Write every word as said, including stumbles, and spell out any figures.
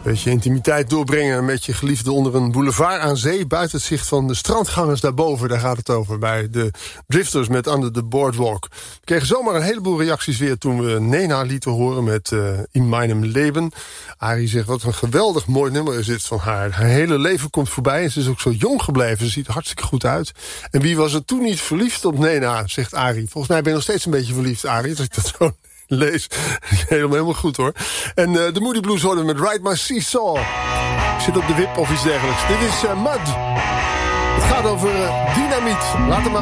beetje intimiteit doorbrengen met je geliefde onder een boulevard aan zee, buiten het zicht van de strandgangers daarboven. Daar gaat het over bij de Drifters met Under the Boardwalk. We kregen zomaar een heleboel reacties weer toen we Nena lieten horen met uh, In Meinem Leben. Arie zegt, wat een geweldig mooi nummer is dit van haar. Haar hele leven komt voorbij en ze is ook zo jong gebleven. Ze ziet er hartstikke goed uit. En wie was er toen niet verliefd op Nena, zegt Arie. Volgens mij ben je nog steeds een beetje verliefd, Arie, als ik dat zo lees. Helemaal, helemaal goed hoor. En uh, de Moody Blues hoorden met Ride My Seesaw. Ik zit op de wip of iets dergelijks. Dit is uh, Mud. Het gaat over uh, dynamiet. Laat hem maar